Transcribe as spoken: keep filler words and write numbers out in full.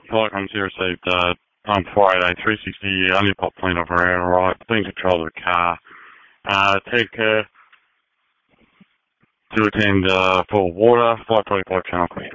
Telecoms here received uh, um, four eight eight three sixty, only pop plane operator, right, being control of the car. Uh, take care to attend uh, for water, five twenty-five channel clear.